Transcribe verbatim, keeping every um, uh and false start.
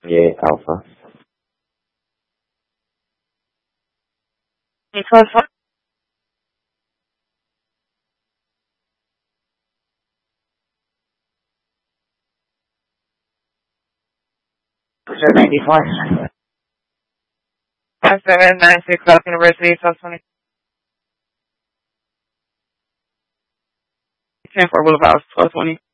Yeah, Alpha. twelve ninety-four. Five seven nine six South University, South twenty ten for Boulevard, twelve twenty.